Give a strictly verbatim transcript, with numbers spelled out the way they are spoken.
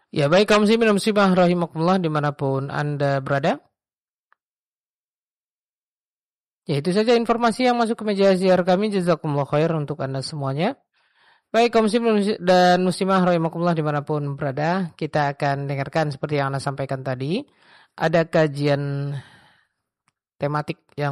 Ya baik kaum muslimin dan muslimah rahimakumullah dimanapun Anda berada. Ya itu saja informasi yang masuk ke meja ziar kami. Jazakumullah khair untuk Anda semuanya. Baik kaum muslimin dan muslimah rahimakumullah dimanapun berada. Kita akan dengarkan seperti yang Anda sampaikan tadi. Ada kajian tematik yang